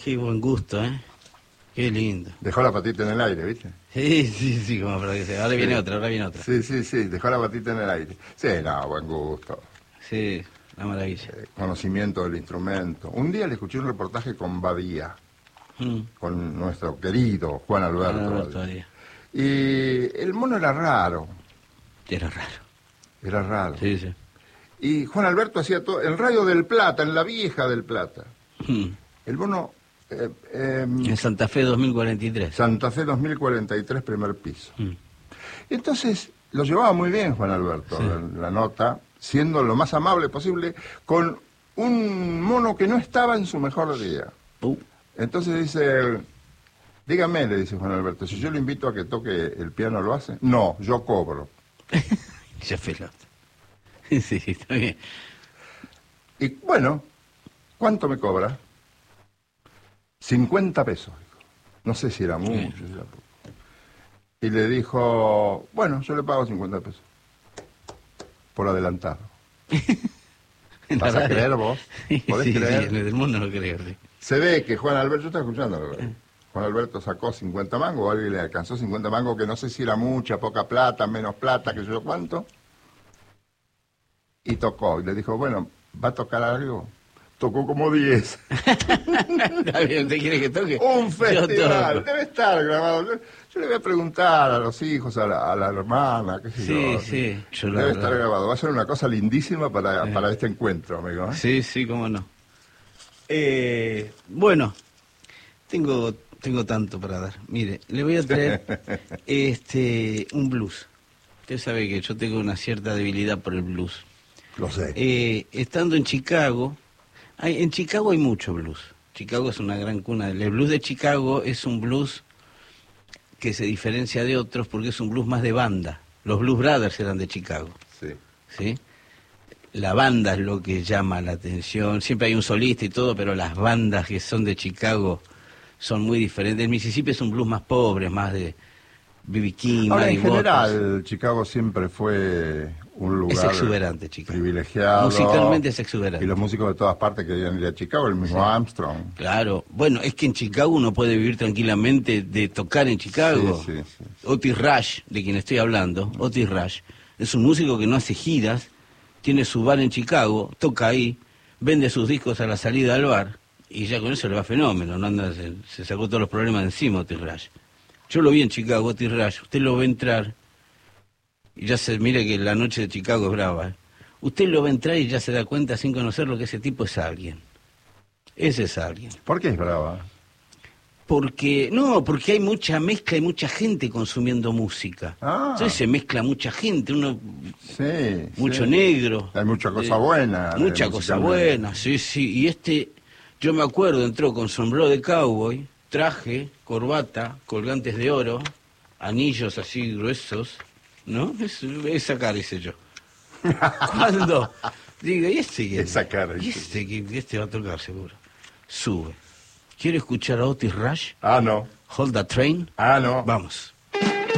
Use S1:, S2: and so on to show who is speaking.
S1: Qué buen gusto, ¿eh? Qué lindo.
S2: Dejó la patita en el aire, ¿viste?
S1: Sí, como para que sea. Ahora viene otra, ahora viene otra.
S2: Sí, dejó la patita en el aire. Sí, no, buen gusto.
S1: Sí, una maravilla.
S2: Conocimiento del instrumento. Un día le escuché un reportaje con Badía, con nuestro querido Juan Alberto Badía. Y el mono era raro.
S1: Era raro.
S2: Era raro.
S1: Sí, sí.
S2: Y Juan Alberto hacía todo, en Radio del Plata, en la vieja del Plata. El mono...
S1: en Santa Fe 2043.
S2: Santa Fe 2043, primer piso. Entonces, lo llevaba muy bien Juan Alberto, sí. la nota, siendo lo más amable posible, con un mono que no estaba en su mejor día. Entonces dice, dígame, le dice Juan Alberto, si yo le invito a que toque el piano, ¿lo hace? No, yo cobro.
S1: Ya pelota. Sí, está bien.
S2: Y bueno, ¿cuánto me cobra? 50 pesos. No sé si era mucho, si era poco. Y le dijo, bueno, yo le pago 50 pesos. Por adelantado. ¿Vas a creer vos? ¿Podés creer?
S1: Sí, en el mundo no creo, sí.
S2: Se ve que Juan Alberto, yo estaba escuchando, Juan Alberto sacó 50 mangos, alguien le alcanzó 50 mangos, que no sé si era mucha, poca plata, menos plata, que yo cuánto. Y tocó, y le dijo, bueno, ¿va a tocar algo? Tocó como 10.
S1: Está bien, ¿usted quiere que toque?
S2: Un festival, debe estar grabado. Yo le voy a preguntar a los hijos, a la hermana, qué sé yo.
S1: Sí,
S2: debe estar grabado. Va a ser una cosa lindísima para este encuentro, amigo.
S1: Sí, cómo no. Bueno, tengo tanto para dar. Mire, le voy a traer un blues. Usted sabe que yo tengo una cierta debilidad por el blues.
S2: Lo sé.
S1: Estando en Chicago, en Chicago hay mucho blues. Chicago es una gran cuna. El blues de Chicago es un blues que se diferencia de otros porque es un blues más de banda. Los Blues Brothers eran de Chicago. ¿Sí? La banda es lo que llama la atención. Siempre hay un solista y todo, pero las bandas que son de Chicago son muy diferentes. El Mississippi es un blues más pobre, más de B.B. King.
S2: Ahora, en general, Chicago siempre fue un lugar...
S1: Es exuberante, Chicago.
S2: Privilegiado.
S1: Musicalmente es exuberante.
S2: Y los músicos de todas partes querían ir a Chicago, el mismo Armstrong.
S1: Claro. Bueno, es que en Chicago uno puede vivir tranquilamente de tocar en Chicago.
S2: Sí.
S1: Otis Rush, de quien estoy hablando, Otis Rush, es un músico que no hace giras, tiene su bar en Chicago, toca ahí, vende sus discos a la salida del bar, y ya con eso le va fenómeno, no anda, se sacó todos los problemas de encima Otis Rush. Yo lo vi en Chicago, Otis Rush, usted lo ve entrar, y ya se mire que la noche de Chicago es brava, Usted lo ve entrar y ya se da cuenta sin conocerlo que ese tipo es alguien. Ese es alguien.
S2: ¿Por qué es brava?
S1: Porque hay mucha mezcla y mucha gente consumiendo música. Entonces se mezcla mucha gente, mucho negro.
S2: Hay mucha cosa buena.
S1: Mucha cosa buena, sí. Y yo me acuerdo, entró con sombrero de cowboy, traje, corbata, colgantes de oro, anillos así gruesos, ¿no? Esa cara hice yo. Cuando digo, ¿y este?
S2: Esa cara.
S1: ¿Y este va a tocar seguro? Sube. ¿Quiere escuchar a Otis Rush?
S2: No.
S1: Hold That Train.
S2: No.
S1: Vamos.